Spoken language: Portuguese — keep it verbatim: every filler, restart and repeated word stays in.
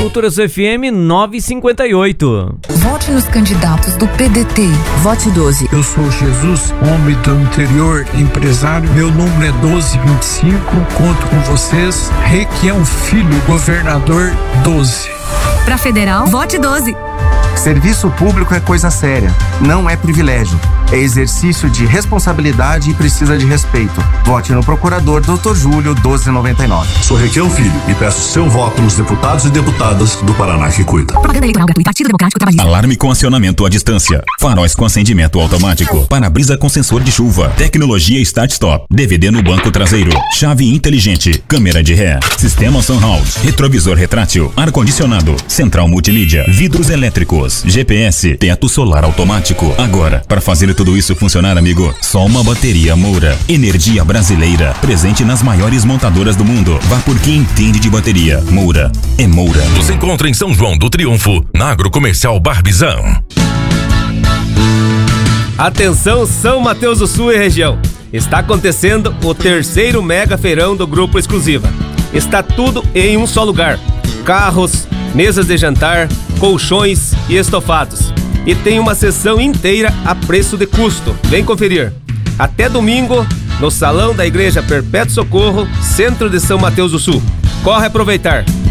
Culturas F M novecentos e cinquenta e oito. Vote nos candidatos do P D T. Vote doze. Eu sou Jesus, homem do interior, empresário. Meu número é doze vinte e cinco. Conto com vocês. Requião Filho, governador doze. Pra federal, vote doze. Serviço público é coisa séria, não é privilégio. É exercício de responsabilidade e precisa de respeito. Vote no procurador doutor Júlio doze noventa e nove. Sou Requião Filho e peço seu voto nos deputados e deputadas do Paraná que cuida. Propaganda eleitoral gratuita. Partido Democrático Trabalhista. Alarme com acionamento à distância. Faróis com acendimento automático. Para-brisa com sensor de chuva. Tecnologia Start-Stop. D V D no banco traseiro. Chave inteligente. Câmera de ré. Sistema Sunhouse. Retrovisor retrátil. Ar-condicionado. Central multimídia. Vidros elétricos. G P S. Teto solar automático. Agora, para fazer tudo isso funcionar, amigo, só uma bateria Moura. Energia brasileira. Presente nas maiores montadoras do mundo. Vá por quem entende de bateria. Moura. É Moura. Você encontra em São João do Triunfo, na Agrocomercial Barbizão. Atenção, São Mateus do Sul e região. Está acontecendo o terceiro mega feirão do Grupo Exclusiva. Está tudo em um só lugar. Carros, mesas de jantar, colchões e estofados. E tem uma sessão inteira a preço de custo. Vem conferir. Até domingo, no Salão da Igreja Perpétuo Socorro, centro de São Mateus do Sul. Corre aproveitar.